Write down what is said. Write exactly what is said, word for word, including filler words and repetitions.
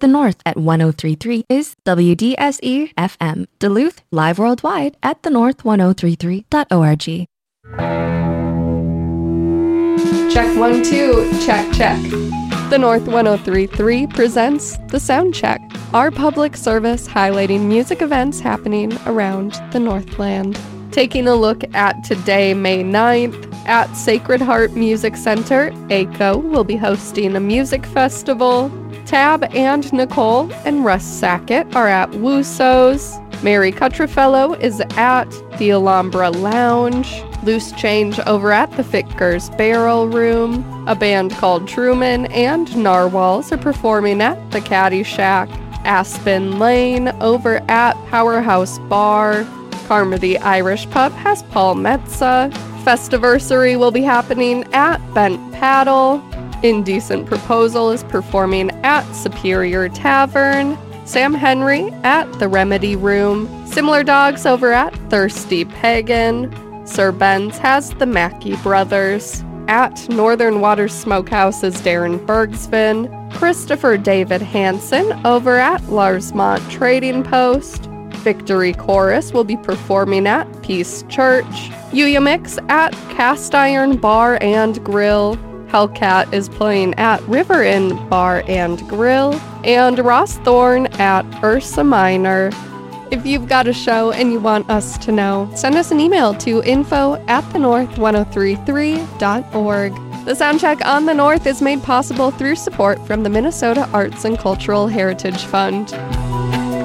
The North at one oh three point three is W D S E F M. Duluth, live worldwide at the north ten thirty-three dot org. Check one, two, check, check. The North ten thirty-three presents The Sound Check, our public service highlighting music events happening around the Northland. Taking a look at today, May ninth, at Sacred Heart Music Center, A C O will be hosting a music festival. Tab and Nicole and Russ Sackett are at Wooso's. Mary Cutterfellow is at the Alhambra Lounge. Loose Change over at the Ficker's Barrel Room. A band called Truman and Narwhals are performing at the Caddy Shack. Aspen Lane over at Powerhouse Bar. Carmody Irish Pub has Paul Metza. Festiversary will be happening at Bent Paddle. Indecent Proposal is performing at Superior Tavern. Sam Henry at the Remedy Room. Similar Dogs over at Thirsty Pagan. Sir Ben's has the Mackey Brothers. At Northern Water Smokehouse is Darren Bergsvin. Christopher David Hansen over at Larsmont Trading Post. Victory Chorus will be performing at Peace Church. Yuya Mix at Cast Iron Bar and Grill. Hellcat is playing at River Inn Bar and Grill. And Ross Thorne at Ursa Minor. If you've got a show and you want us to know, send us an email to info at the north ten thirty-three dot org. The Soundcheck on the North is made possible through support from the Minnesota Arts and Cultural Heritage Fund.